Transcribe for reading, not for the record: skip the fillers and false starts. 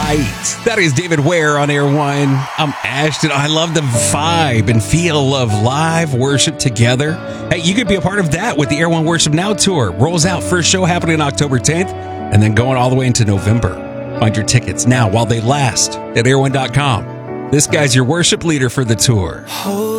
right. That is David Ware on Air One. I'm Ashton. I love the vibe and feel of live worship together. Hey, you could be a part of that with the Air One Worship Now Tour. Rolls out, first show happening October 10th, and then going all the way into November. Find your tickets now while they last at airone.com. This guy's your worship leader for the tour.